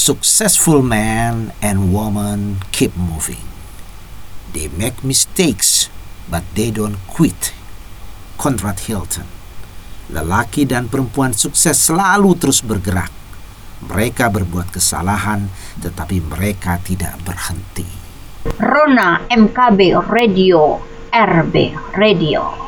Successful men and women keep moving. They make mistakes, but they don't quit. Conrad Hilton. Lelaki dan perempuan sukses selalu terus bergerak. Mereka berbuat kesalahan, tetapi mereka tidak berhenti. Rona MKB Radio, RB Radio.